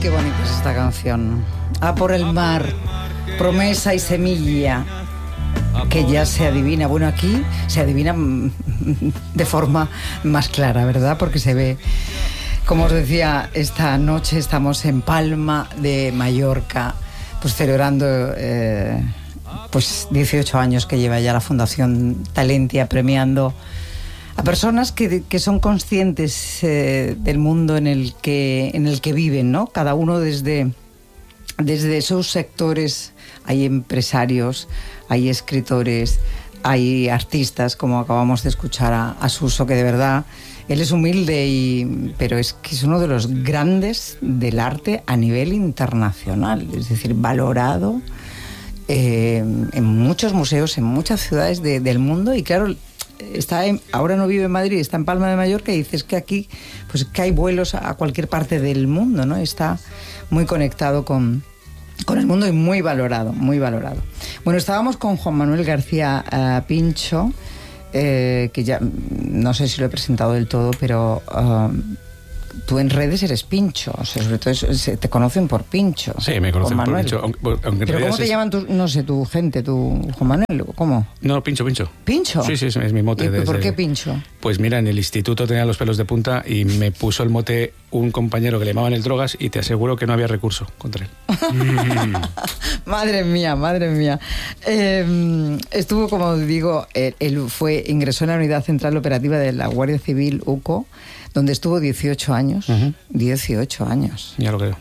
Qué bonita es esta canción. A por el mar, promesa y semilla, que ya se adivina. Bueno, aquí se adivina de forma más clara, ¿verdad? Porque se ve, como os decía, esta noche estamos en Palma de Mallorca, pues celebrando pues 18 años que lleva ya la Fundación Talentia, premiando a personas que son conscientes del mundo en el que viven, ¿no? Cada uno desde sus sectores. Hay empresarios, hay escritores, hay artistas, como acabamos de escuchar a Suso, que de verdad él es humilde, pero es que es uno de los grandes del arte a nivel internacional, es decir, valorado en muchos museos, en muchas ciudades del mundo. Y claro, ahora no vive en Madrid, está en Palma de Mallorca, y dices que aquí pues que hay vuelos a cualquier parte del mundo, ¿no? Está muy conectado con el mundo y muy valorado, muy valorado. Bueno, estábamos con Juan Manuel García Pincho, que ya no sé si lo he presentado del todo, pero tú en redes eres Pincho, o sea, sobre todo te conocen por Pincho. Sí, me conocen por Pincho. Aunque ¿pero cómo te llaman tu gente, tu Juan Manuel? ¿Cómo? No, Pincho. ¿Pincho? Sí, es mi mote. ¿Y por qué Pincho? Pues mira, en el instituto tenía los pelos de punta y me puso el mote un compañero que le llamaban el Drogas, y te aseguro que no había recurso contra él. Madre mía. Estuvo, como digo, él ingresó en la Unidad Central Operativa de la Guardia Civil, UCO, donde estuvo 18 años. 18 años. Ya lo creo.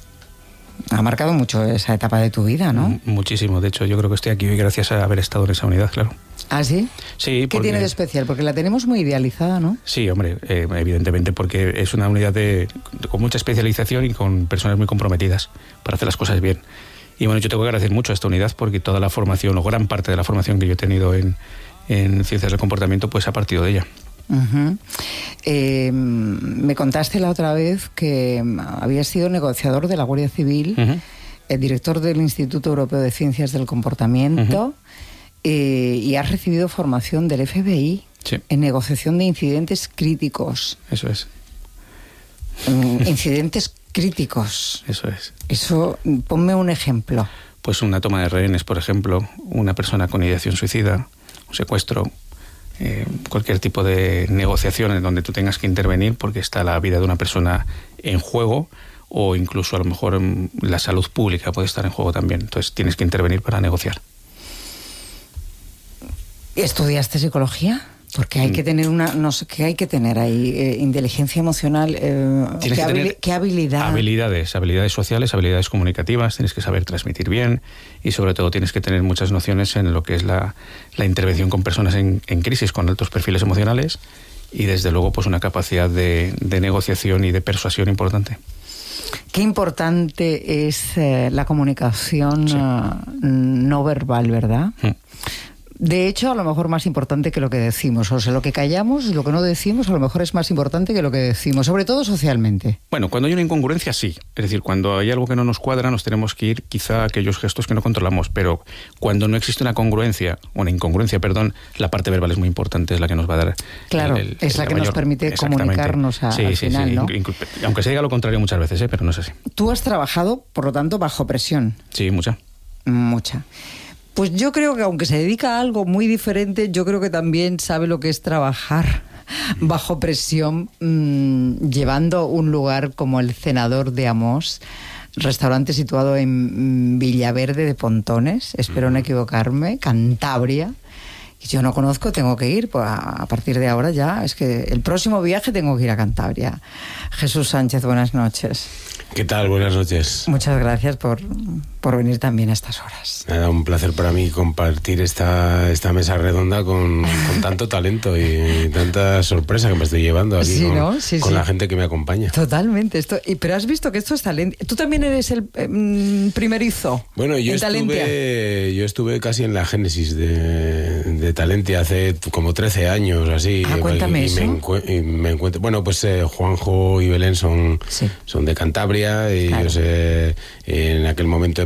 Ha marcado mucho esa etapa de tu vida, ¿no? Muchísimo. De hecho, yo creo que estoy aquí hoy gracias a haber estado en esa unidad, claro. ¿Ah, sí? Sí. ¿Qué tiene de especial? Porque la tenemos muy idealizada, ¿no? Sí, hombre, evidentemente, porque es una unidad con mucha especialización y con personas muy comprometidas para hacer las cosas bien. Y bueno, yo tengo que agradecer mucho a esta unidad porque toda la formación, o gran parte de la formación que yo he tenido en ciencias del comportamiento, pues ha partido de ella. Uh-huh. Me contaste la otra vez que habías sido negociador de la Guardia Civil, el director del Instituto Europeo de Ciencias del Comportamiento, y has recibido formación del FBI en negociación de incidentes críticos. Eso es. Incidentes críticos. Eso es. Eso, ponme un ejemplo. Pues una toma de rehenes, por ejemplo, una persona con ideación suicida, un secuestro, cualquier tipo de negociación en donde tú tengas que intervenir porque está la vida de una persona en juego, o incluso a lo mejor la salud pública puede estar en juego también. Entonces tienes que intervenir para negociar. ¿Estudiaste psicología? Porque hay que tener no sé qué hay que tener ahí, inteligencia emocional, ¿qué habilidad? Habilidades sociales, habilidades comunicativas, tienes que saber transmitir bien, y sobre todo tienes que tener muchas nociones en lo que es la intervención con personas en crisis, con altos perfiles emocionales, y desde luego pues una capacidad de negociación y de persuasión importante. Qué importante es la comunicación no verbal, ¿verdad? De hecho, a lo mejor más importante que lo que decimos. O sea, lo que callamos y lo que no decimos a lo mejor es más importante que lo que decimos, sobre todo socialmente. Bueno, cuando hay una incongruencia, sí. Es decir, cuando hay algo que no nos cuadra, nos tenemos que ir quizá a aquellos gestos que no controlamos. Pero cuando no existe una incongruencia, la parte verbal es muy importante, es la que nos va a dar... Claro, es la que nos permite comunicarnos al final, ¿no? Aunque se diga lo contrario muchas veces, pero no es así. Tú has trabajado, por lo tanto, bajo presión. Sí, mucha. Pues yo creo que aunque se dedica a algo muy diferente, yo creo que también sabe lo que es trabajar bajo presión, llevando un lugar como el Cenador de Amós, restaurante situado en Villaverde de Pontones, espero no equivocarme, Cantabria. Y yo no conozco, tengo que ir, pues a partir de ahora ya, es que el próximo viaje tengo que ir a Cantabria. Jesús Sánchez, buenas noches. ¿Qué tal? Buenas noches. Muchas gracias por venir también a estas horas. Nada, un placer para mí compartir esta mesa redonda con tanto talento y tanta sorpresa que me estoy llevando aquí con la gente que me acompaña. Totalmente. Pero has visto que esto es talento. ¿Tú también eres el primerizo? Bueno, yo estuve casi en la génesis de Talentia hace como 13 años, así. Cuéntame eso. Me encuentro. Bueno, pues Juanjo y Belén son de Cantabria, y claro. Ellos en aquel momento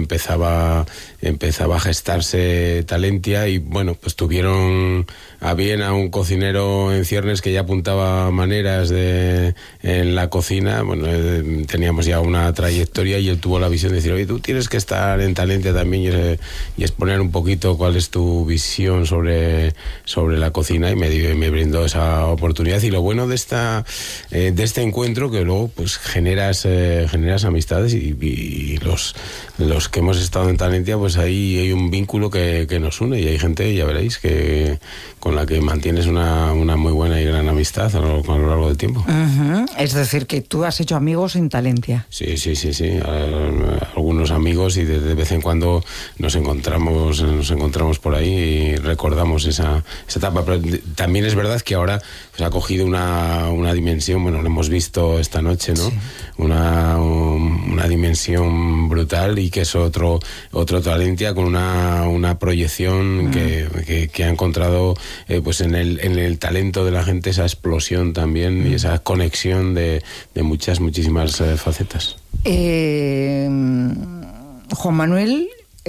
empezaba a gestarse Talentia, y bueno, pues tuvieron a bien a un cocinero en ciernes que ya apuntaba maneras en la cocina. Bueno, teníamos ya una trayectoria y él tuvo la visión de decir, oye, tú tienes que estar en Talentia también y exponer un poquito cuál es tu visión sobre la cocina, y me brindó esa oportunidad. Y lo bueno de este encuentro, que luego pues generas amistades, y los que hemos estado en Talentia, pues ahí hay un vínculo que nos une, y hay gente, ya veréis, que con la que mantienes una muy buena y gran amistad a lo largo del tiempo. Uh-huh. Es decir, que tú has hecho amigos en Talentia. Sí. Algunos amigos, y de vez en cuando nos encontramos por ahí y recordamos esa etapa. Pero también es verdad que ahora pues ha cogido una dimensión, bueno, lo hemos visto esta noche, ¿no? Sí. Una dimensión brutal, y que es otro Talentia con una proyección que ha encontrado pues en el talento de la gente, esa explosión también, y esa conexión de muchísimas facetas. Juan Manuel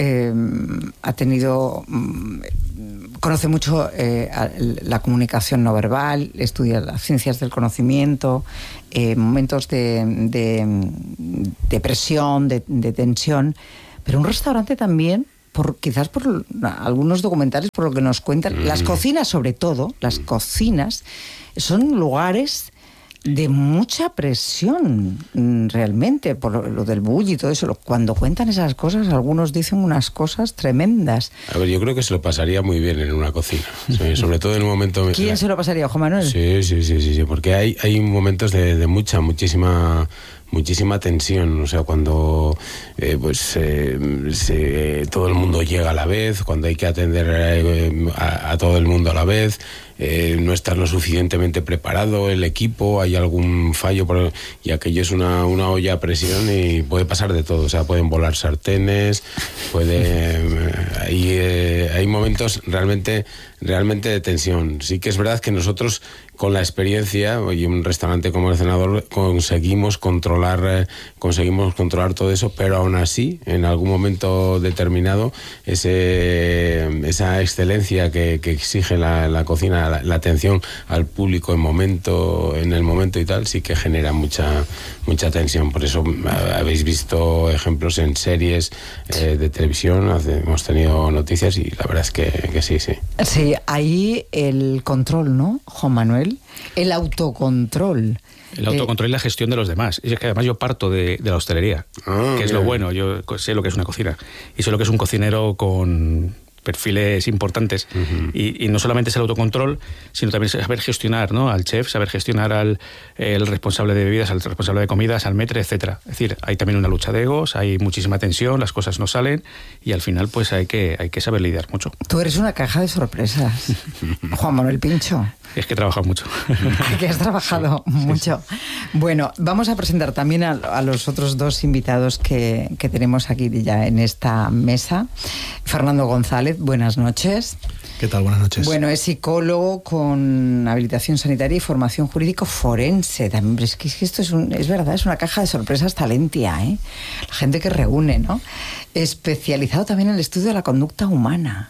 conoce mucho la comunicación no verbal, estudia las ciencias del conocimiento, momentos de presión, de tensión, pero un restaurante también, quizás por algunos documentales, por lo que nos cuentan, las cocinas sobre todo, las cocinas son lugares de mucha presión, realmente, por lo del bulli y todo eso. Cuando cuentan esas cosas, algunos dicen unas cosas tremendas. A ver, yo creo que se lo pasaría muy bien en una cocina, sobre todo en un momento... ¿Quién se lo pasaría, Juan Manuel? Sí, porque hay momentos de muchísima tensión, o sea, cuando todo el mundo llega a la vez, cuando hay que atender a todo el mundo a la vez, no está lo suficientemente preparado el equipo, hay algún fallo, y aquello es una olla a presión, y puede pasar de todo, o sea, pueden volar sartenes, hay momentos realmente de tensión. Sí que es verdad que nosotros, con la experiencia, y un restaurante como El Cenador, conseguimos controlar todo eso, pero aún así, en algún momento determinado, esa excelencia que exige la cocina, la atención al público en el momento y tal, sí que genera mucha tensión. Por eso habéis visto ejemplos en series de televisión, hemos tenido noticias, y la verdad es que sí. Sí, ahí el control, ¿no, Juan Manuel? El autocontrol. El autocontrol y la gestión de los demás. Y es que además yo parto de la hostelería, que es lo bueno. Yo sé lo que es una cocina, y sé lo que es un cocinero con perfiles importantes, y no solamente es el autocontrol, sino también saber gestionar, ¿no?, al chef, saber gestionar al responsable de bebidas, al responsable de comidas, al maître, etcétera. Es decir, hay también una lucha de egos, hay muchísima tensión, las cosas no salen, y al final pues hay que saber lidiar mucho. Tú eres una caja de sorpresas, Juan Manuel Pincho. Es que he trabajado mucho. Que has trabajado mucho. Bueno, vamos a presentar también a los otros dos invitados que tenemos aquí ya en esta mesa. Fernando González, buenas noches. ¿Qué tal? Buenas noches. Bueno, es psicólogo con habilitación sanitaria y formación jurídico forense. También, es que esto es verdad, es una caja de sorpresas Talentia, ¿eh? La gente que reúne, ¿no? Especializado también en el estudio de la conducta humana.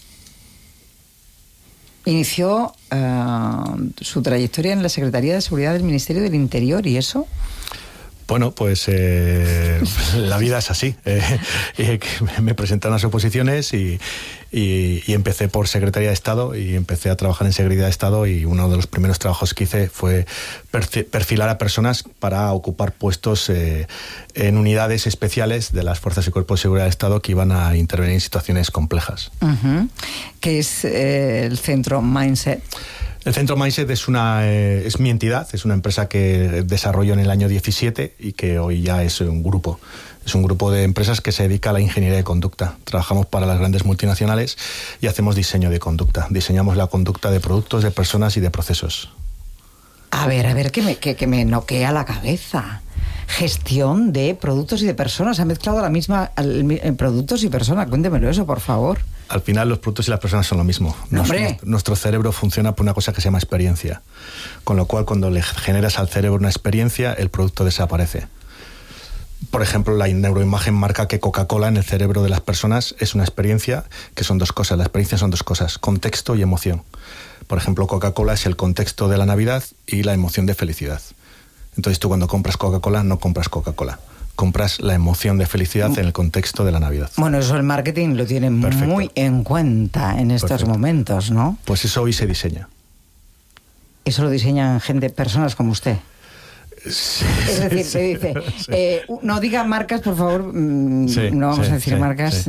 Inició su trayectoria en la Secretaría de Seguridad del Ministerio del Interior, ¿y eso? Bueno, pues la vida es así. Me presenté a unas oposiciones y empecé por Secretaría de Estado, y empecé a trabajar en Seguridad de Estado, y uno de los primeros trabajos que hice fue perfilar a personas para ocupar puestos en unidades especiales de las Fuerzas y Cuerpos de Seguridad de Estado que iban a intervenir en situaciones complejas. Uh-huh. ¿Qué es el Centro Mindset? El Centro Mindset es mi entidad, es una empresa que desarrolló en el año 17 y que hoy ya es un grupo. Es un grupo de empresas que se dedica a la ingeniería de conducta. Trabajamos para las grandes multinacionales y hacemos diseño de conducta. Diseñamos la conducta de productos, de personas y de procesos. A ver, que me noquea la cabeza. Gestión de productos y de personas. Ha mezclado la misma productos y personas. Cuéntemelo eso, por favor. Al final los productos y las personas son lo mismo. Nuestro cerebro funciona por una cosa que se llama experiencia. Con lo cual, cuando le generas al cerebro una experiencia, el producto desaparece. Por ejemplo, la neuroimagen marca que Coca-Cola en el cerebro de las personas es una experiencia que son dos cosas. La experiencia son dos cosas, contexto y emoción. Por ejemplo, Coca-Cola es el contexto de la Navidad y la emoción de felicidad. Entonces tú cuando compras Coca-Cola no compras Coca-Cola, compras la emoción de felicidad en el contexto de la Navidad. Bueno, eso el marketing lo tiene muy en cuenta en estos momentos, ¿no? Pues eso hoy se diseña. Eso lo diseñan personas como usted. Sí, es decir, se dice, no diga marcas, por favor, no vamos a decir marcas. Sí.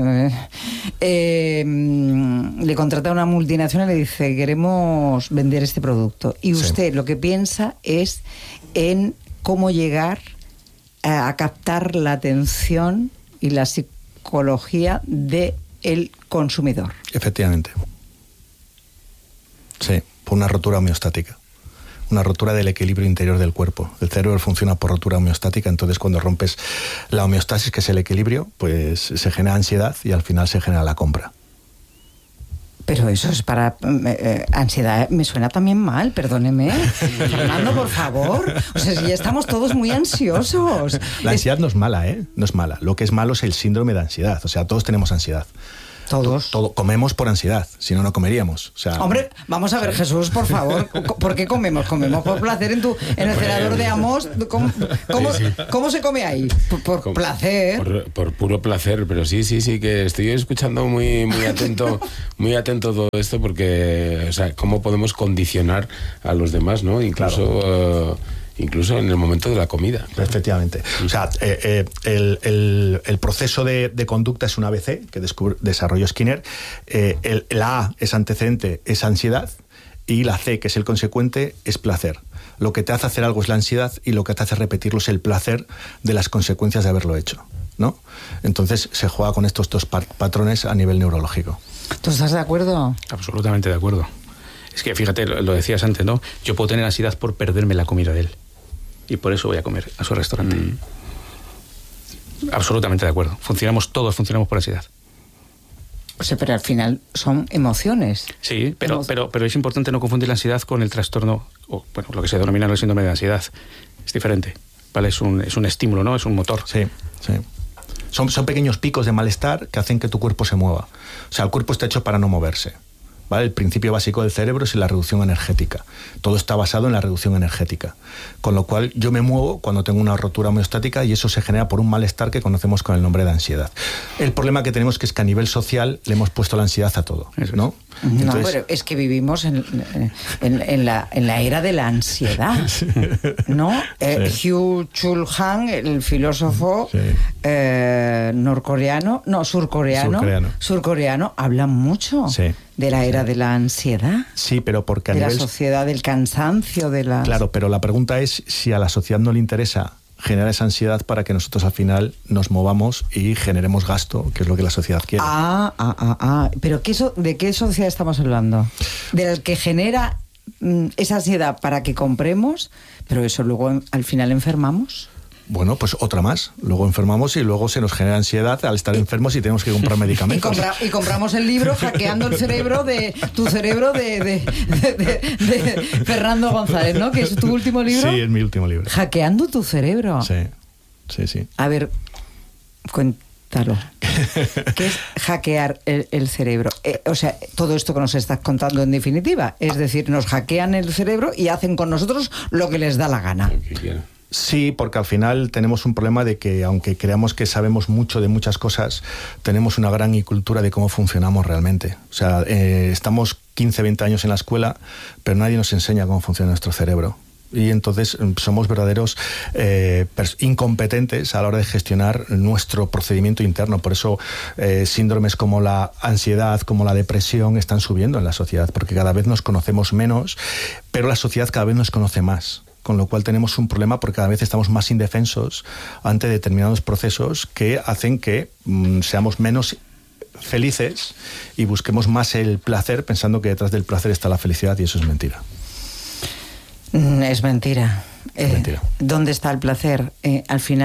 Le contrata a una multinacional y le dice, queremos vender este producto. Y usted lo que piensa es en cómo llegar a captar la atención y la psicología del consumidor. Efectivamente. Sí, por una rotura homeostática. Una rotura del equilibrio interior del cuerpo. El cerebro funciona por rotura homeostática, entonces cuando rompes la homeostasis, que es el equilibrio, pues se genera ansiedad y al final se genera la compra. Pero eso es para ansiedad, me suena también mal, perdóneme. Fernando, por favor. O sea, si ya estamos todos muy ansiosos. La ansiedad no es mala, ¿eh? No es mala. Lo que es malo es el síndrome de ansiedad. O sea, todos tenemos ansiedad. Todos. Comemos por ansiedad, si no, no comeríamos. O sea, hombre, vamos a ver, Jesús, por favor, ¿por qué comemos? ¿Comemos por placer en el cerador de Amos? ¿Cómo se come ahí? ¿Por placer? Por puro placer, pero sí, que estoy escuchando muy atento todo esto, porque, o sea, cómo podemos condicionar a los demás, ¿no? Incluso en el momento de la comida. Efectivamente. O sea, el proceso de conducta es un ABC que desarrolló Skinner. La A es antecedente, es ansiedad, y la C, que es el consecuente, es placer. Lo que te hace hacer algo es la ansiedad y lo que te hace repetirlo es el placer de las consecuencias de haberlo hecho, ¿no? Entonces se juega con estos dos patrones a nivel neurológico. ¿Tú estás de acuerdo? Absolutamente de acuerdo. Es que fíjate, lo decías antes, ¿no? Yo puedo tener ansiedad por perderme la comida de él. Y por eso voy a comer a su restaurante. Absolutamente de acuerdo. Todos funcionamos por ansiedad. O sea, pero al final son emociones. Sí, pero es importante no confundir la ansiedad con el trastorno, o bueno, lo que se denomina el síndrome de ansiedad. Es diferente, ¿vale? Es un estímulo, ¿no? Es un motor. Sí. Son pequeños picos de malestar que hacen que tu cuerpo se mueva. O sea, el cuerpo está hecho para no moverse, ¿vale? El principio básico del cerebro es la reducción energética. Todo está basado en la reducción energética. Con lo cual yo me muevo cuando tengo una rotura homeostática y eso se genera por un malestar que conocemos con el nombre de ansiedad. El problema que tenemos es que a nivel social le hemos puesto la ansiedad a todo, ¿no? Entonces, no, pero es que vivimos en la era de la ansiedad, ¿no? Hugh Chul Han, el filósofo surcoreano, habla mucho de la era de la ansiedad. Sí, pero porque de la sociedad del cansancio, Claro, pero la pregunta es si a la sociedad no le interesa generar esa ansiedad para que nosotros al final nos movamos y generemos gasto, que es lo que la sociedad quiere. Pero ¿de qué sociedad estamos hablando? Del que genera esa ansiedad para que compremos, pero eso luego al final enfermamos. Bueno, pues otra más. Luego enfermamos y luego se nos genera ansiedad al estar enfermos y tenemos que comprar medicamentos. Y compramos el libro Hackeando el cerebro de Fernando González, ¿no? Que es tu último libro. Sí, es mi último libro. Hackeando tu cerebro. Sí. A ver, cuéntalo. ¿Qué es hackear el cerebro? O sea, todo esto que nos estás contando en definitiva. Es decir, nos hackean el cerebro y hacen con nosotros lo que les da la gana. Sí, porque al final tenemos un problema de que, aunque creamos que sabemos mucho de muchas cosas, tenemos una gran incultura de cómo funcionamos realmente. O sea, estamos 15, 20 años en la escuela, pero nadie nos enseña cómo funciona nuestro cerebro. Y entonces somos verdaderos incompetentes a la hora de gestionar nuestro procedimiento interno. Por eso síndromes como la ansiedad, como la depresión están subiendo en la sociedad, porque cada vez nos conocemos menos, pero la sociedad cada vez nos conoce más. Con lo cual tenemos un problema porque cada vez estamos más indefensos ante determinados procesos que hacen que seamos menos felices y busquemos más el placer pensando que detrás del placer está la felicidad, y eso es mentira. Es mentira. ¿Dónde está el placer? Al final,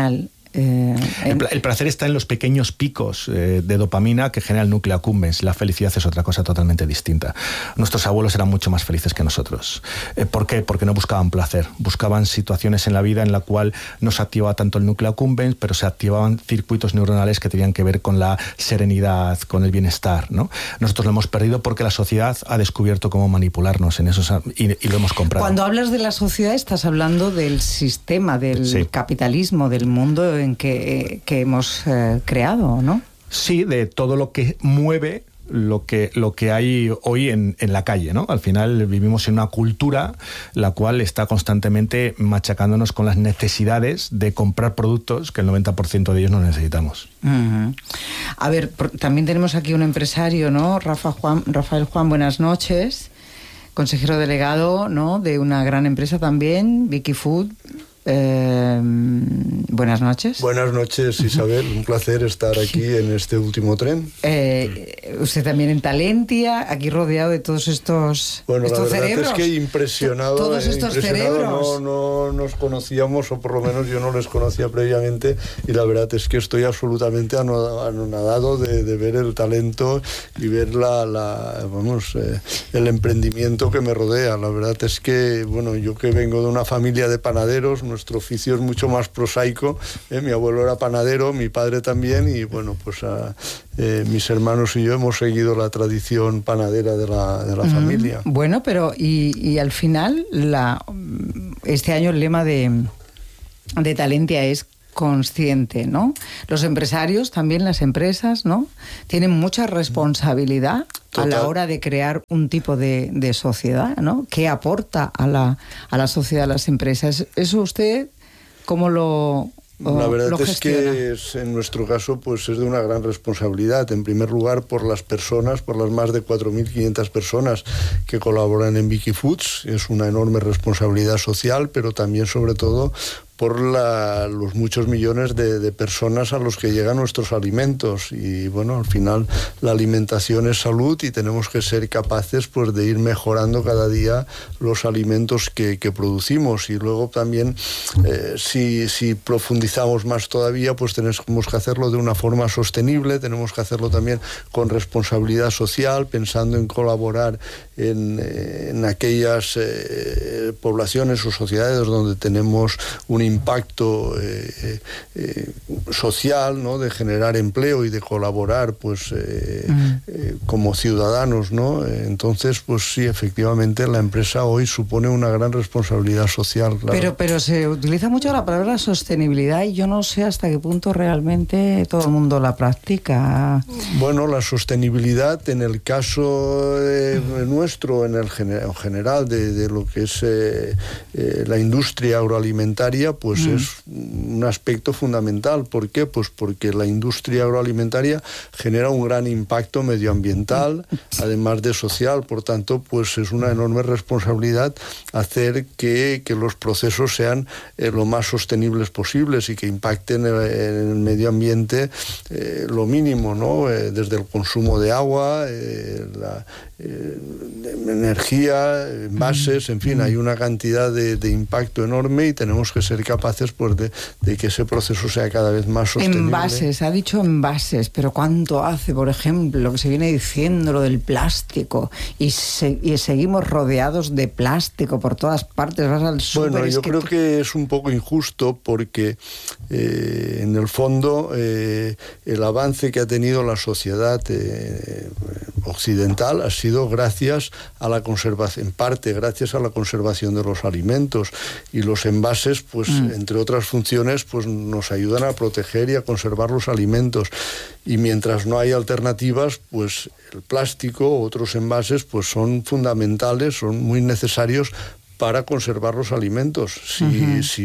El placer está en los pequeños picos de dopamina que genera el núcleo accumbens. La felicidad es otra cosa totalmente distinta. Nuestros abuelos eran mucho más felices que nosotros. ¿Por qué? Porque no buscaban placer. Buscaban situaciones en la vida en la cual no se activaba tanto el núcleo accumbens, pero se activaban circuitos neuronales que tenían que ver con la serenidad, con el bienestar, ¿no? Nosotros lo hemos perdido porque la sociedad ha descubierto cómo manipularnos en eso y lo hemos comprado. Cuando hablas de la sociedad estás hablando del sistema, del capitalismo, del mundo en que hemos creado, ¿no? Sí, de todo lo que mueve lo que hay hoy en la calle, ¿no? Al final vivimos en una cultura la cual está constantemente machacándonos con las necesidades de comprar productos que el 90% de ellos no necesitamos. Uh-huh. A ver, también tenemos aquí un empresario, ¿no? Rafael Juan, buenas noches. Consejero delegado, ¿no?, de una gran empresa también, Vicky Food. Buenas noches. Buenas noches, Isabel. Un placer estar aquí en este último tren. Usted también en Talentia, aquí rodeado de todos estos cerebros. La verdad es que impresionado. Todos estos cerebros. No nos conocíamos, o por lo menos yo no les conocía previamente, y la verdad es que estoy absolutamente anonadado de ver el talento y ver el emprendimiento que me rodea. La verdad es que, bueno, yo que vengo de una familia de panaderos, nuestro oficio es mucho más prosaico. Mi abuelo era panadero, mi padre también, y bueno, pues mis hermanos y yo hemos seguido la tradición panadera de la familia. Bueno, pero y al final este año el lema de Talentia es consciente, ¿no? Los empresarios, también las empresas, ¿no?, tienen mucha responsabilidad a la hora de crear un tipo de sociedad, ¿no?, que aporta a la sociedad, a las empresas. ¿Eso usted cómo lo La verdad es que en nuestro caso pues es de una gran responsabilidad. En primer lugar, por las personas, por las más de 4.500 personas que colaboran en Vicky Foods. Es una enorme responsabilidad social, pero también, sobre todo, por los muchos millones de personas a los que llegan nuestros alimentos. Y bueno, al final la alimentación es salud y tenemos que ser capaces pues de ir mejorando cada día los alimentos que producimos. Y luego también si profundizamos más todavía, pues tenemos que hacerlo de una forma sostenible, tenemos que hacerlo también con responsabilidad social, pensando en colaborar en aquellas poblaciones o sociedades donde tenemos un impacto social, ¿no?, de generar empleo y de colaborar pues como ciudadanos, ¿no? Entonces, pues sí, efectivamente la empresa hoy supone una gran responsabilidad social. Claro. Pero se utiliza mucho la palabra sostenibilidad y yo no sé hasta qué punto realmente todo el mundo la practica. Bueno, la sostenibilidad en el caso nuestro, en el general de lo que es la industria agroalimentaria, pues es un aspecto fundamental. ¿Por qué? Pues porque la industria agroalimentaria genera un gran impacto medioambiental, además de social. Por tanto, pues es una enorme responsabilidad hacer que los procesos sean lo más sostenibles posibles y que impacten en el medio ambiente lo mínimo, ¿no? Desde el consumo de agua, la energía, envases, en fin, hay una cantidad de impacto enorme y tenemos que ser capaces pues de que ese proceso sea cada vez más sostenible. Envases, ha dicho envases, pero ¿cuánto hace, por ejemplo, lo que se viene diciendo, lo del plástico? Y seguimos rodeados de plástico por todas partes, vas al súper... Bueno, yo creo que es un poco injusto porque en el fondo el avance que ha tenido la sociedad occidental ha sido gracias a la conservación, en parte gracias a la conservación de los alimentos, y los envases, pues entre otras funciones, pues nos ayudan a proteger y a conservar los alimentos. Y mientras no hay alternativas, pues el plástico u otros envases pues son fundamentales, son muy necesarios para conservar los alimentos. Si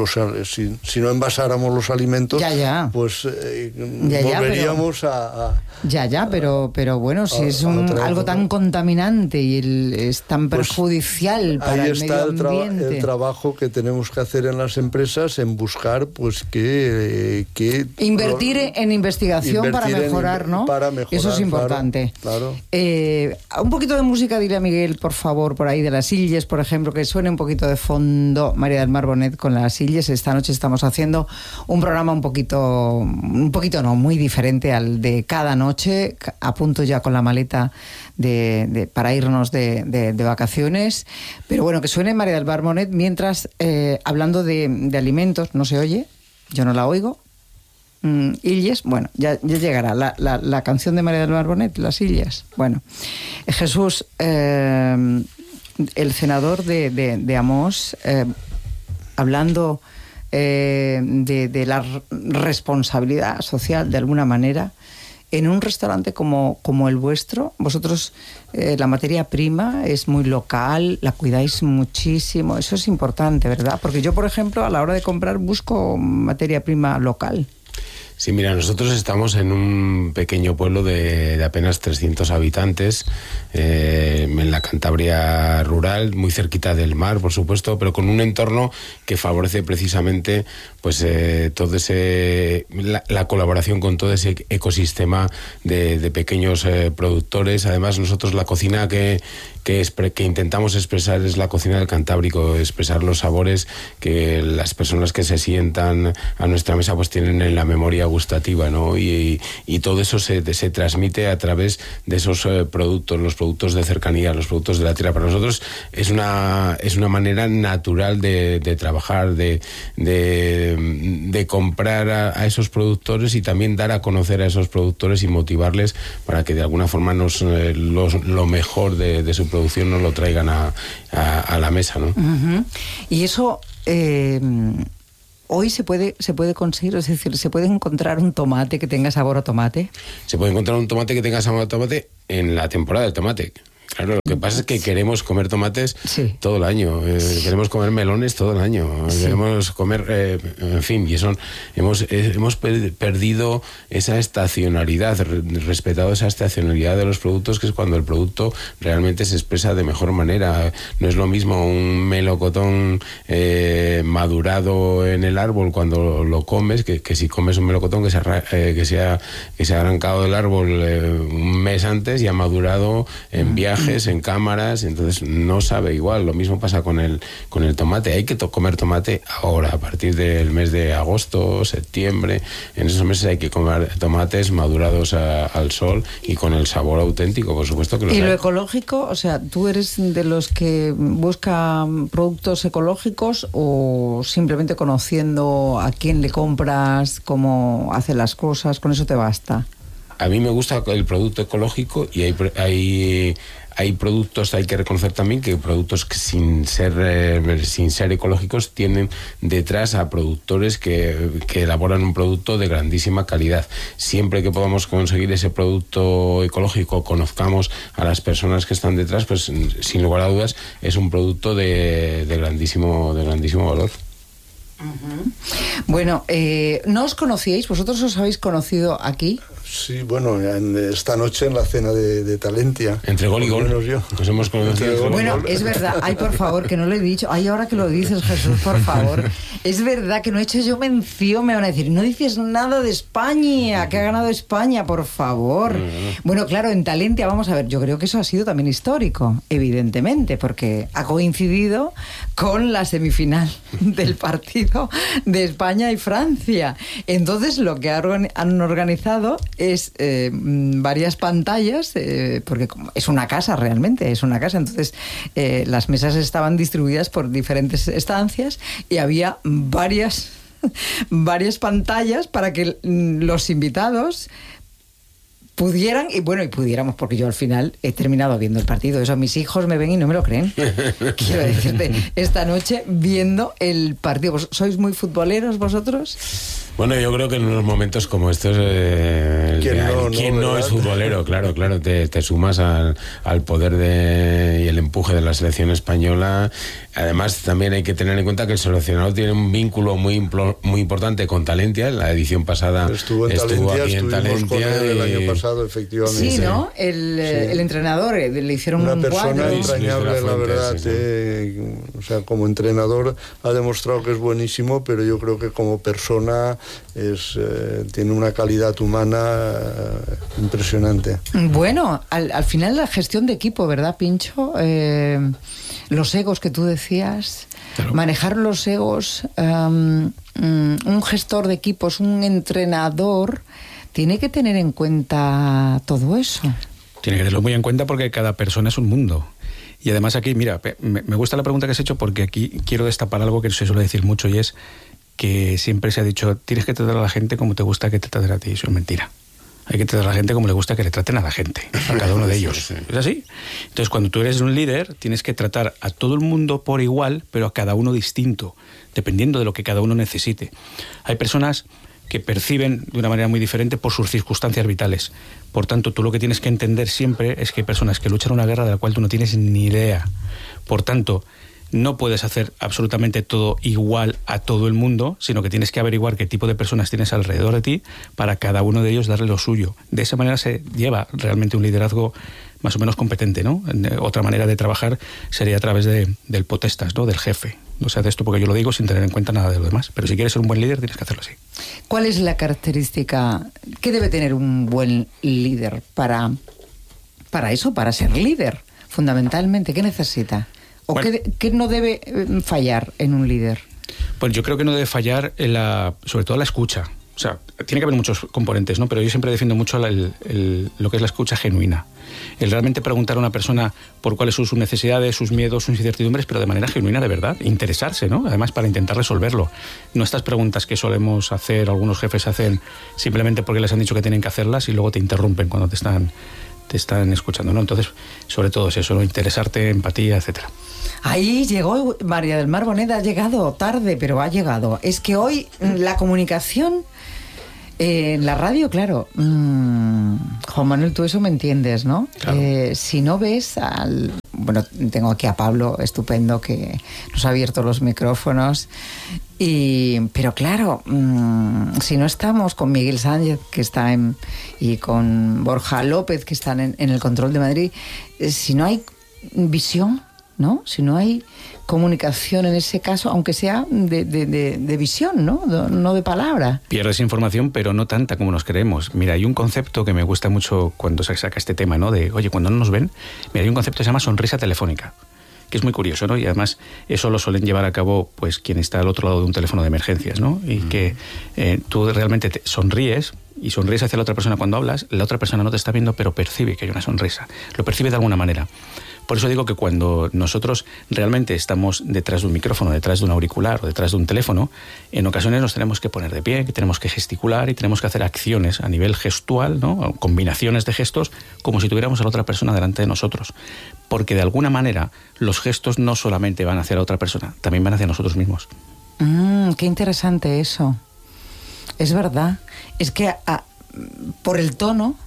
no envasáramos los alimentos, pues volveríamos a... Pero bueno, si es algo tan contaminante y es tan perjudicial para el medio ambiente. Ahí está el trabajo que tenemos que hacer en las empresas en buscar pues que invertir en investigación para mejorar, ¿no? Para mejorar, eso es importante. Claro. Un poquito de música, dile a Miguel, por favor, por ahí, de las Illes, por ejemplo, que suene un poquito de fondo María del Mar Bonet con las Illes. Esta noche estamos haciendo un programa un poquito no, muy diferente al de cada noche, a punto ya con la maleta para irnos de vacaciones. Pero bueno, que suene María del Mar Bonet mientras, hablando de alimentos, no se oye, yo no la oigo. Illes, bueno, ya llegará la canción de María del Mar Bonet, Las Illes. Bueno, Jesús, el senador de Amós, hablando de la responsabilidad social de alguna manera, en un restaurante como el vuestro, vosotros la materia prima es muy local, la cuidáis muchísimo, eso es importante, ¿verdad? Porque yo, por ejemplo, a la hora de comprar busco materia prima local. Sí, mira, nosotros estamos en un pequeño pueblo de apenas 300 habitantes, en la Cantabria rural, muy cerquita del mar, por supuesto, pero con un entorno que favorece precisamente pues todo la colaboración con todo ese ecosistema de pequeños productores. Además, nosotros la cocina que intentamos expresar es la cocina del Cantábrico, expresar los sabores que las personas que se sientan a nuestra mesa pues tienen en la memoria gustativa, ¿no? Y todo eso se transmite a través de esos productos, los productos de cercanía, los productos de la tierra. Para nosotros es una manera natural de trabajar, de comprar a esos productores y también dar a conocer a esos productores y motivarles para que de alguna forma lo mejor de su producción nos lo traigan a la mesa, ¿no? Uh-huh. Y eso hoy se puede conseguir, es decir, ¿se puede encontrar un tomate que tenga sabor a tomate? Se puede encontrar un tomate que tenga sabor a tomate en la temporada del tomate. Claro, lo que pasa es que queremos comer tomates todo el año, queremos comer melones todo el año, queremos comer, en fin, y eso hemos perdido esa estacionalidad, respetado esa estacionalidad de los productos, que es cuando el producto realmente se expresa de mejor manera. No es lo mismo un melocotón madurado en el árbol cuando lo comes, que si comes un melocotón que se ha arrancado del árbol un mes antes y ha madurado en viajes, en cámaras, entonces no sabe igual. Lo mismo pasa con el tomate. Hay que comer tomate ahora, a partir del mes de agosto, septiembre. En esos meses hay que comer tomates madurados al sol y con el sabor auténtico, por supuesto que lo ¿Y lo ecológico? O sea, ¿tú eres de los que busca productos ecológicos o simplemente conociendo a quién le compras, cómo hace las cosas, con eso te basta? A mí me gusta el producto ecológico y hay productos, hay que reconocer también que productos que sin ser ecológicos tienen detrás a productores que elaboran un producto de grandísima calidad. Siempre que podamos conseguir ese producto ecológico, conozcamos a las personas que están detrás, pues sin lugar a dudas es un producto de grandísimo valor. Uh-huh. Bueno, ¿no os conocíais? ¿Vosotros os habéis conocido aquí? Sí, bueno, esta noche en la cena de Talentia. Entre gol y gol. Nos hemos conocido. Bueno, es verdad. Ay, por favor, que no lo he dicho. Ay, ahora que lo dices, Jesús, por favor. Es verdad que no he hecho yo mención. Me van a decir, no dices nada de España, que ha ganado España, por favor. Bueno, claro, en Talentia, vamos a ver, yo creo que eso ha sido también histórico, evidentemente, porque ha coincidido con la semifinal del partido de España y Francia. Entonces, lo que han organizado es varias pantallas, porque es una casa realmente, es una casa, entonces las mesas estaban distribuidas por diferentes estancias y había varias pantallas para que los invitados pudieran, y pudiéramos, porque yo al final he terminado viendo el partido. Eso mis hijos me ven y no me lo creen. Quiero decirte, esta noche viendo el partido. ¿Sois muy futboleros vosotros? Bueno, yo creo que en unos momentos como estos, ¿quién no es futbolero? Claro, te sumas al poder y el empuje de la selección española. Además, también hay que tener en cuenta que el seleccionador tiene un vínculo muy importante con Talentia. La edición pasada estuvo aquí en Talentia. El año pasado pasado, efectivamente. Sí, ¿no? El entrenador, le hicieron una un persona cuadro. entrañable, la verdad. O sea, como entrenador ha demostrado que es buenísimo, pero yo creo que como persona tiene una calidad humana impresionante. Bueno, al final la gestión de equipo, ¿verdad, Pincho? Los egos que tú decías, claro. Manejar los egos, un gestor de equipos, un entrenador, tiene que tener en cuenta todo eso. Tiene que tenerlo muy en cuenta porque cada persona es un mundo. Y además aquí, mira, me gusta la pregunta que has hecho porque aquí quiero destapar algo que se suele decir mucho y es que siempre se ha dicho, tienes que tratar a la gente como te gusta que te traten a ti. Eso es mentira. Hay que tratar a la gente como le gusta que le traten a la gente, a cada uno de ellos. ¿Es así? Entonces, cuando tú eres un líder, tienes que tratar a todo el mundo por igual, pero a cada uno distinto, dependiendo de lo que cada uno necesite. Hay personas que perciben de una manera muy diferente por sus circunstancias vitales. Por tanto, tú lo que tienes que entender siempre es que hay personas que luchan una guerra de la cual tú no tienes ni idea. Por tanto, no puedes hacer absolutamente todo igual a todo el mundo, sino que tienes que averiguar qué tipo de personas tienes alrededor de ti para cada uno de ellos darle lo suyo. De esa manera se lleva realmente un liderazgo más o menos competente, ¿no? Otra manera de trabajar sería a través del potestas, ¿no? Del jefe. No sé de esto porque yo lo digo sin tener en cuenta nada de lo demás. Pero si quieres ser un buen líder, tienes que hacerlo así. ¿Cuál es la característica que debe tener un buen líder para eso, para ser líder? Fundamentalmente, ¿qué necesita? ¿O bueno, qué no debe fallar en un líder? Pues yo creo que no debe fallar sobre todo la escucha. O sea, tiene que haber muchos componentes, ¿no? Pero yo siempre defiendo mucho lo que es la escucha genuina. El realmente preguntar a una persona por cuáles son sus necesidades, sus miedos, sus incertidumbres, pero de manera genuina, de verdad. Interesarse, ¿no? Además, para intentar resolverlo. No estas preguntas que solemos hacer, algunos jefes hacen simplemente porque les han dicho que tienen que hacerlas y luego te interrumpen cuando te están escuchando, ¿no? Entonces, sobre todo es eso, ¿no? Interesarte, empatía, etcétera. Ahí llegó María del Mar Bonet, ha llegado tarde, pero ha llegado. Es que hoy la comunicación en la radio, claro, Juan Manuel, tú eso me entiendes, ¿no? Claro. Si no ves bueno, tengo aquí a Pablo, estupendo, que nos ha abierto los micrófonos, pero claro, si no estamos con Miguel Sánchez, que está y con Borja López, que están en el control de Madrid, si no hay visión, ¿no? Si no hay comunicación en ese caso, aunque sea de visión, ¿no? No de palabra. Pierdes información, pero no tanta como nos creemos. Mira, hay un concepto que me gusta mucho cuando se saca este tema, ¿no? De, oye, cuando no nos ven, mira, hay un concepto que se llama sonrisa telefónica, que es muy curioso, ¿no? Y además eso lo suelen llevar a cabo pues quien está al otro lado de un teléfono de emergencias, ¿no? Y que tú realmente te sonríes y sonríes hacia la otra persona cuando hablas, la otra persona no te está viendo, pero percibe que hay una sonrisa, lo percibe de alguna manera. Por eso digo que cuando nosotros realmente estamos detrás de un micrófono, detrás de un auricular o detrás de un teléfono, en ocasiones nos tenemos que poner de pie, que tenemos que gesticular y tenemos que hacer acciones a nivel gestual, ¿no? Combinaciones de gestos, como si tuviéramos a la otra persona delante de nosotros. Porque de alguna manera los gestos no solamente van hacia la otra persona, también van hacia nosotros mismos. Qué interesante eso. Es verdad. Es que por el tono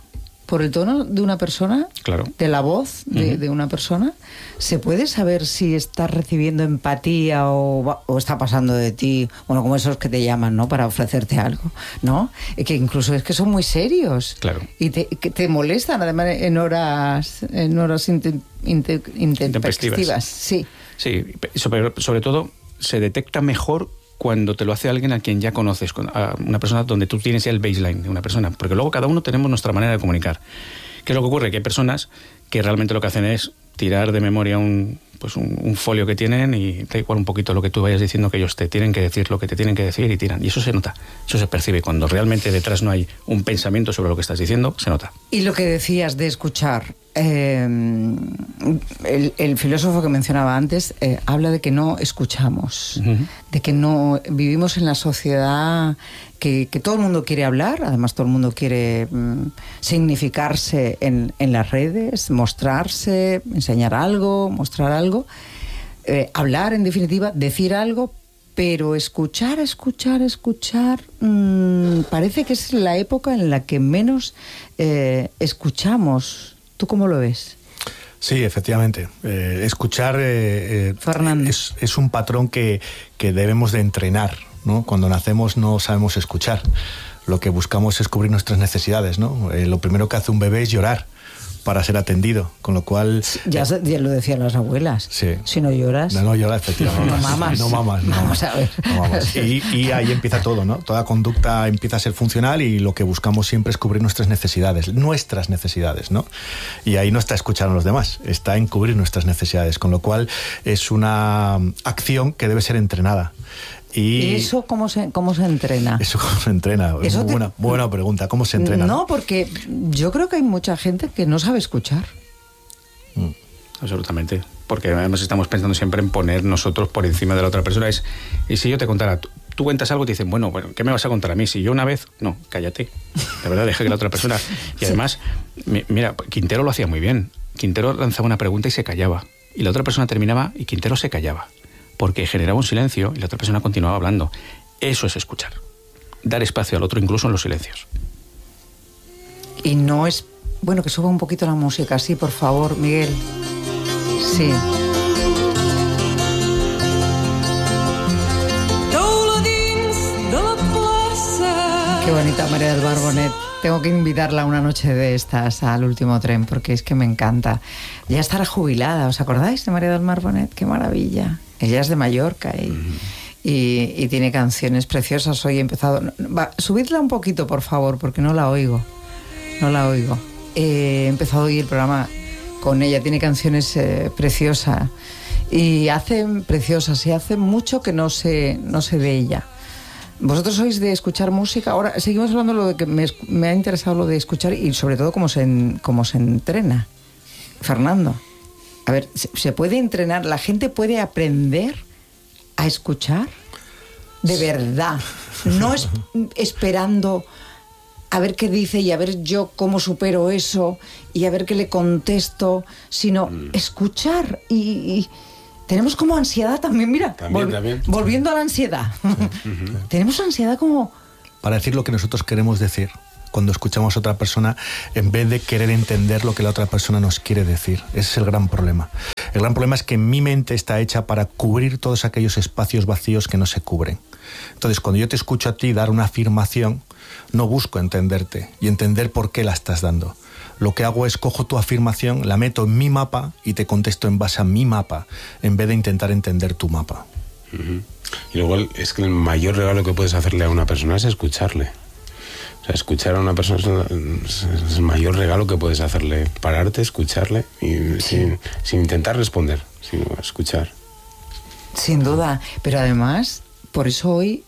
de una persona, claro, de la voz de una persona, se puede saber si estás recibiendo empatía o está pasando de ti, bueno, como esos que te llaman, ¿no? Para ofrecerte algo, ¿no? Que incluso es que son muy serios. Claro. Y que te molestan, además, en horas intempestivas. Sí. Sí, sobre todo se detecta mejor cuando te lo hace alguien a quien ya conoces, a una persona donde tú tienes ya el baseline de una persona, porque luego cada uno tenemos nuestra manera de comunicar. ¿Qué es lo que ocurre? Que hay personas que realmente lo que hacen es tirar de memoria un folio que tienen y da igual un poquito lo que tú vayas diciendo, que ellos te tienen que decir lo que te tienen que decir y tiran. Y eso se nota, eso se percibe. Cuando realmente detrás no hay un pensamiento sobre lo que estás diciendo, se nota. Y lo que decías de escuchar, el filósofo que mencionaba antes habla de que no escuchamos, de que no vivimos en la sociedad que todo el mundo quiere hablar, además todo el mundo quiere significarse en las redes, mostrarse, enseñar algo, mostrar algo, hablar en definitiva, decir algo, pero escuchar, parece que es la época en la que menos escuchamos. ¿Tú cómo lo ves? Sí, efectivamente. Escuchar es un patrón que debemos de entrenar, ¿no? Cuando nacemos no sabemos escuchar. lo que buscamos es cubrir nuestras necesidades, ¿no? Lo primero que hace un bebé es llorar para ser atendido, con lo cual... Ya lo decían las abuelas. Sí. Si no lloras... No lloras, efectivamente. No mamas. No mamas. Vamos a ver. No mamas. Y ahí empieza todo, ¿no? Toda conducta empieza a ser funcional y lo que buscamos siempre es cubrir nuestras necesidades, ¿no? Y ahí no está escuchar a los demás, está en cubrir nuestras necesidades, con lo cual es una acción que debe ser entrenada. ¿Y eso cómo se entrena? Eso cómo se entrena. Es buena pregunta. ¿Cómo se entrena? No, porque yo creo que hay mucha gente que no sabe escuchar. Absolutamente. Porque además estamos pensando siempre en poner nosotros por encima de la otra persona. Y si yo te contara, tú cuentas algo y te dicen, bueno, ¿qué me vas a contar a mí? Si yo una vez... No, cállate. De verdad, deja que la otra persona... Y además, mira, Quintero lo hacía muy bien. Quintero lanzaba una pregunta y se callaba. Y la otra persona terminaba y Quintero se callaba. Porque generaba un silencio y la otra persona continuaba hablando. Eso es escuchar. Dar espacio al otro incluso en los silencios. Y no es... Bueno, que suba un poquito la música, sí, por favor, Miguel. Sí. Qué bonita María del Mar Bonet. Tengo que invitarla una noche de estas al Último Tren, porque es que me encanta. Ya estará jubilada, ¿os acordáis de María del Mar Bonet? ¡Qué maravilla! Ella es de Mallorca y tiene canciones preciosas. Hoy he empezado... subidla un poquito, por favor, porque no la oigo. He empezado hoy el programa con ella. Tiene canciones preciosas. Y hace mucho que no sé de ella. ¿Vosotros sois de escuchar música? Ahora seguimos hablando de lo de que me ha interesado lo de escuchar y sobre todo cómo se entrena. Fernando, a ver, ¿se puede entrenar? ¿La gente puede aprender a escuchar? De verdad. No es esperando a ver qué dice y a ver yo cómo supero eso y a ver qué le contesto, sino escuchar y tenemos como ansiedad también, mira, también. Volviendo a la ansiedad. Tenemos ansiedad como... Para decir lo que nosotros queremos decir cuando escuchamos a otra persona, en vez de querer entender lo que la otra persona nos quiere decir. Ese es el gran problema. El gran problema es que mi mente está hecha para cubrir todos aquellos espacios vacíos que no se cubren. Entonces, cuando yo te escucho a ti dar una afirmación, no busco entenderte y entender por qué la estás dando. Lo que hago es cojo tu afirmación, la meto en mi mapa y te contesto en base a mi mapa, en vez de intentar entender tu mapa. Y luego es que el mayor regalo que puedes hacerle a una persona es escucharle. O sea, escuchar a una persona es el mayor regalo que puedes hacerle. Pararte, escucharle y sin intentar responder, sino escuchar. Sin duda. Pero además, por eso hoy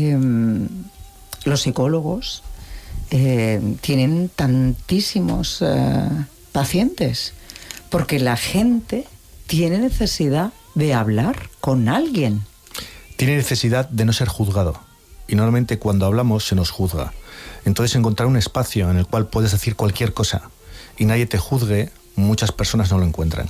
los psicólogos tienen tantísimos pacientes, porque la gente tiene necesidad de hablar con alguien. Tiene necesidad de no ser juzgado. Y normalmente cuando hablamos se nos juzga. Entonces encontrar un espacio en el cual puedes decir cualquier cosa y nadie te juzgue, muchas personas no lo encuentran.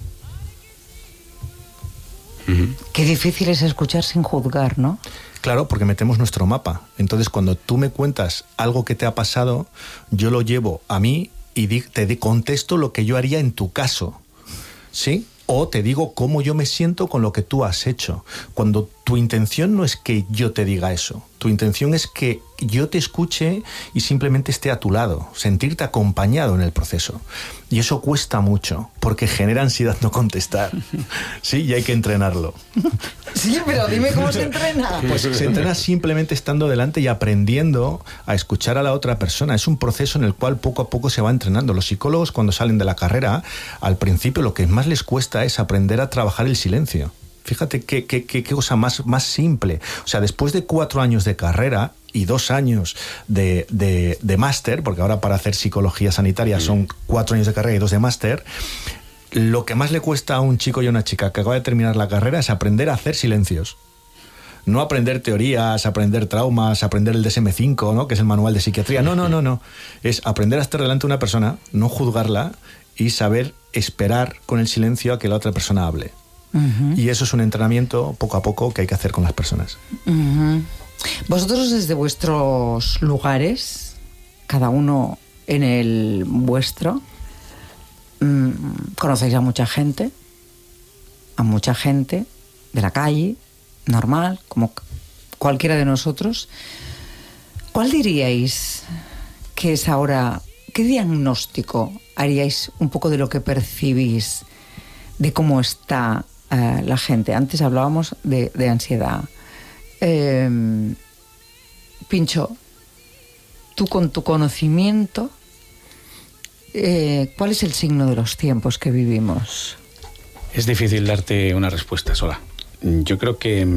Qué difícil es escuchar sin juzgar, ¿no? Claro, porque metemos nuestro mapa. Entonces, cuando tú me cuentas algo que te ha pasado, yo lo llevo a mí y te contesto lo que yo haría en tu caso, ¿sí? O te digo cómo yo me siento con lo que tú has hecho. Cuando tu intención no es que yo te diga eso, tu intención es que yo te escuche y simplemente esté a tu lado, sentirte acompañado en el proceso. Y eso cuesta mucho, porque genera ansiedad no contestar. Sí, y hay que entrenarlo. Sí, pero dime cómo se entrena. Pues se entrena simplemente estando delante y aprendiendo a escuchar a la otra persona. Es un proceso en el cual poco a poco se va entrenando. Los psicólogos, cuando salen de la carrera, al principio lo que más les cuesta es aprender a trabajar el silencio. Fíjate qué cosa más simple. O sea, después de 4 años de carrera y 2 años de máster, porque ahora para hacer psicología sanitaria son 4 años de carrera y 2 de máster, lo que más le cuesta a un chico y a una chica que acaba de terminar la carrera es aprender a hacer silencios. No aprender teorías, aprender traumas, aprender el DSM-5, ¿no? Que es el manual de psiquiatría. No. Es aprender a estar delante de una persona, no juzgarla y saber esperar con el silencio a que la otra persona hable. Y eso es un entrenamiento poco a poco que hay que hacer con las personas. Vosotros desde vuestros lugares, cada uno en el vuestro, conocéis a mucha gente de la calle, normal, como cualquiera de nosotros. ¿Cuál diríais que es ahora, qué diagnóstico haríais un poco de lo que percibís, de cómo está la gente? Antes hablábamos de ansiedad. Pincho, tú con tu conocimiento, ¿cuál es el signo de los tiempos que vivimos? Es difícil darte una respuesta sola. Yo creo que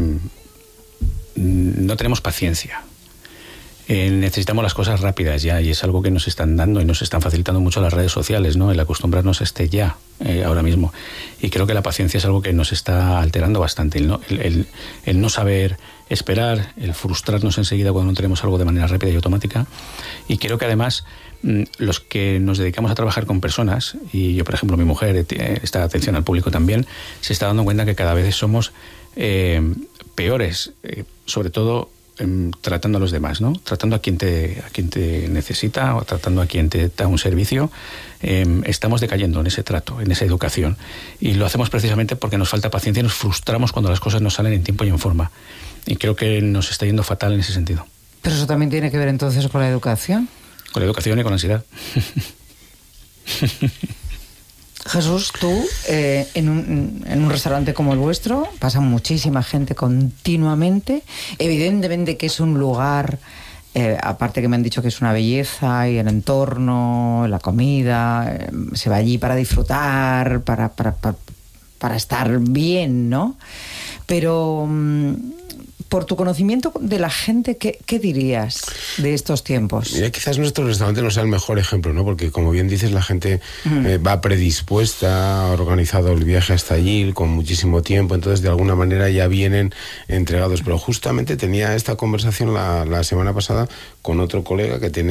no tenemos paciencia. Necesitamos las cosas rápidas ya, y es algo que nos están dando y nos están facilitando mucho las redes sociales, ¿no? El acostumbrarnos a ya, ahora mismo. Y creo que la paciencia es algo que nos está alterando bastante. El no saber esperar, el frustrarnos enseguida cuando no tenemos algo de manera rápida y automática. Y creo que además los que nos dedicamos a trabajar con personas, y yo, por ejemplo, mi mujer, esta atención al público también, se está dando cuenta que cada vez somos peores, sobre todo tratando a los demás, ¿no? Tratando a quien te necesita, o tratando a quien te da un servicio. Estamos decayendo en ese trato, en esa educación, y lo hacemos precisamente porque nos falta paciencia y nos frustramos cuando las cosas no salen en tiempo y en forma, y creo que nos está yendo fatal en ese sentido. Pero eso también tiene que ver entonces con la educación. Con la educación y con la ansiedad. Jesús, tú en un restaurante como el vuestro pasa muchísima gente continuamente. Evidentemente que es un lugar, aparte que me han dicho que es una belleza, y el entorno, la comida, se va allí para disfrutar, para estar bien, ¿no? Pero por tu conocimiento de la gente, ¿qué dirías de estos tiempos? Mira, quizás nuestro restaurante no sea el mejor ejemplo, ¿no? Porque, como bien dices, la gente va predispuesta, ha organizado el viaje hasta allí con muchísimo tiempo, entonces de alguna manera ya vienen entregados. Pero justamente tenía esta conversación la semana pasada con otro colega que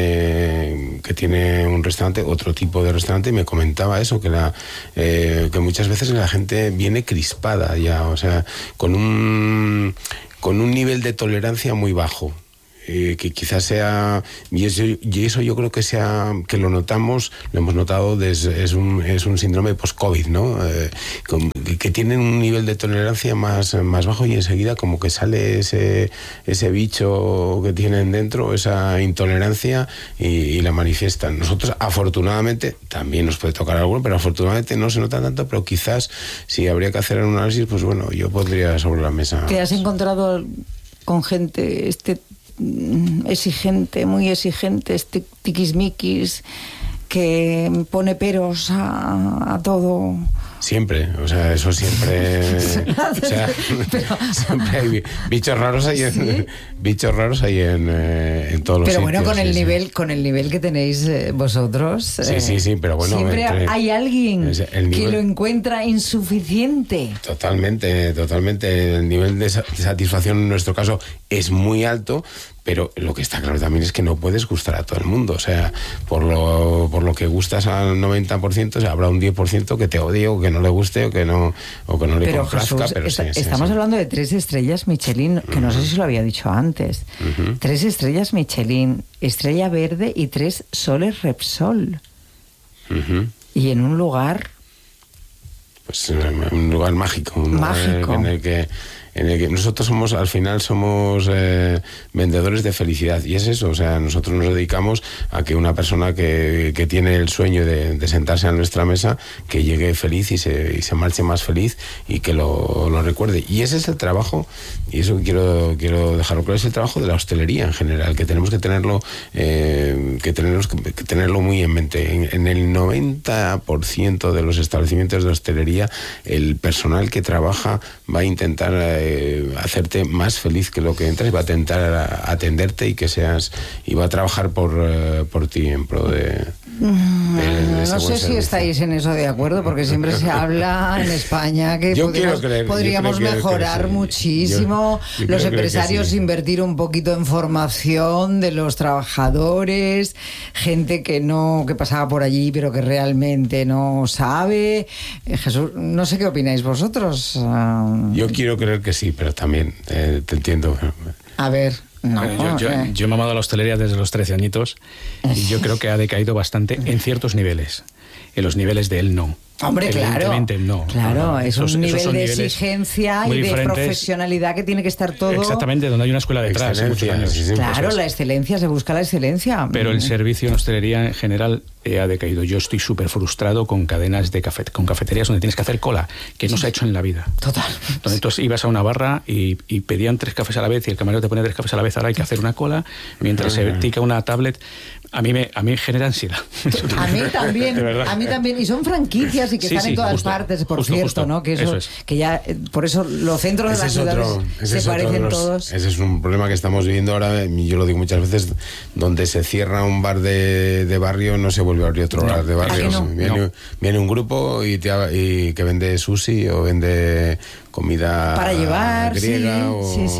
tiene un restaurante, otro tipo de restaurante, y me comentaba eso, que muchas veces la gente viene crispada ya, o sea, con un nivel de tolerancia muy bajo. Que quizás sea, y eso yo creo que lo notamos, lo hemos notado, es un síndrome post-COVID, ¿no? Que tienen un nivel de tolerancia más bajo, y enseguida como que sale ese bicho que tienen dentro, esa intolerancia, y la manifiestan. Nosotros, afortunadamente, también nos puede tocar alguno, pero afortunadamente no se nota tanto, pero quizás si habría que hacer un análisis, pues bueno, yo pondría sobre la mesa. ¿Te has encontrado con gente exigente, muy exigente, tiquismiquis, que pone peros a todo? Siempre, o sea, eso siempre. O sea, siempre hay bichos raros ahí en, ¿sí? Bichos raros ahí en todos los sitios. Pero bueno, con el nivel que tenéis vosotros. Sí, pero bueno. Siempre hay alguien que lo encuentra insuficiente. Totalmente. El nivel de satisfacción en nuestro caso es muy alto. Pero lo que está claro también es que no puedes gustar a todo el mundo. O sea, por lo que gustas al 90%, o sea, habrá un 10% que te odie, o que no le guste, o que no le complazca. Jesús, pero estamos hablando de 3 estrellas Michelin, que no sé si lo había dicho antes. 3 estrellas Michelin, estrella verde y 3 soles Repsol. Y en un lugar... Pues un lugar mágico. Mágico. En el que nosotros al final somos vendedores de felicidad, y es eso, o sea, nosotros nos dedicamos a que una persona que tiene el sueño de sentarse a nuestra mesa, que llegue feliz y se marche más feliz, y que lo recuerde. Y ese es el trabajo, y eso quiero dejarlo claro, es el trabajo de la hostelería en general, que tenemos que tenerlo muy en mente. En el 90% de los establecimientos de hostelería, el personal que trabaja va a intentar hacerte más feliz que lo que entras, y va a intentar atenderte y va a trabajar por ti en pro de no sé si estáis en eso de acuerdo, porque siempre se habla en España que podríamos mejorar muchísimo. Los empresarios invertir un poquito en formación de los trabajadores, gente que pasaba por allí pero que realmente no sabe. Jesús, no sé qué opináis vosotros. Yo quiero creer que sí, pero también te entiendo. A ver. No, yo he mamado a la hostelería desde los 13 añitos, y yo creo que ha decaído bastante en ciertos niveles. en los niveles de él no. Hombre, evidentemente claro, no. Claro, es un nivel de exigencia y de profesionalidad que tiene que estar todo. Exactamente, donde hay una escuela detrás. Muchos años. Sí, claro, la excelencia, se busca la excelencia. Pero el servicio en hostelería en general ha decaído. Yo estoy súper frustrado con cadenas de con cafeterías donde tienes que hacer cola, que no se ha hecho en la vida. Total. Donde tú ibas a una barra y pedían 3 cafés a la vez y el camarero te ponía 3 cafés a la vez, ahora hay que hacer una cola mientras se tica una tablet. A mí genera ansiedad. A mí también. Y son franquicias y que están en todas partes, por cierto, ¿no? Que eso es. Que ya, por eso los centros de las ciudades se parecen todos. Ese es un problema que estamos viviendo ahora. Yo lo digo muchas veces, donde se cierra un bar de barrio, no se vuelve a abrir otro bar de barrio. No? Viene un grupo y que vende sushi o vende comida para llevar, griega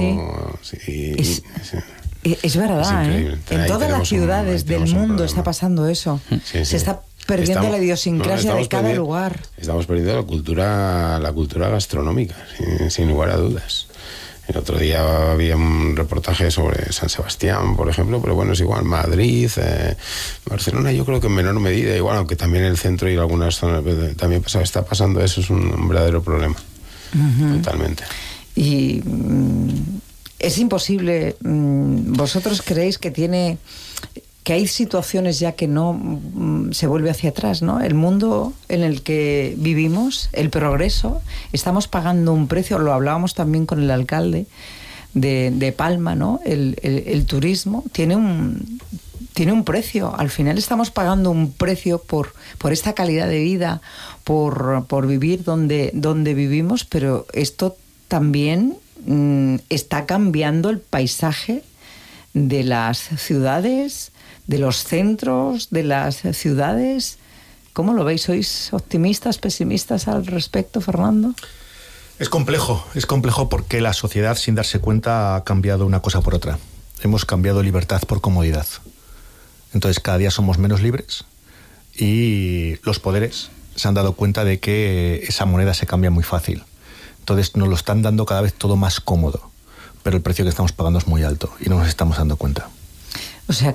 Es verdad, en todas las ciudades del mundo está pasando eso. Se está perdiendo la idiosincrasia de cada lugar. Estamos perdiendo la cultura gastronómica, sin lugar a dudas. El otro día había un reportaje sobre San Sebastián, por ejemplo, pero bueno, es igual. Madrid, Barcelona, yo creo que en menor medida, igual, aunque también el centro y algunas zonas también está pasando eso, es un verdadero problema. Totalmente. Y es imposible. ¿Vosotros creéis que hay situaciones ya que no se vuelve hacia atrás, ¿no? El mundo en el que vivimos, el progreso, estamos pagando un precio, lo hablábamos también con el alcalde de Palma, ¿no? El turismo tiene un precio. Al final estamos pagando un precio por esta calidad de vida, por vivir donde vivimos, pero esto también está cambiando el paisaje de las ciudades, de los centros de las ciudades. ¿Cómo lo veis? ¿Sois optimistas, pesimistas al respecto, Fernando? Es complejo porque la sociedad, sin darse cuenta, ha cambiado una cosa por otra. Hemos cambiado libertad por comodidad. Entonces cada día somos menos libres y los poderes se han dado cuenta de que esa moneda se cambia muy fácil. Entonces nos lo están dando cada vez todo más cómodo, pero el precio que estamos pagando es muy alto y no nos estamos dando cuenta. O sea,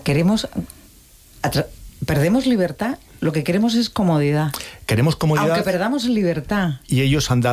perdemos libertad, lo que queremos es comodidad. Queremos comodidad. Aunque perdamos libertad. Y ellos han dado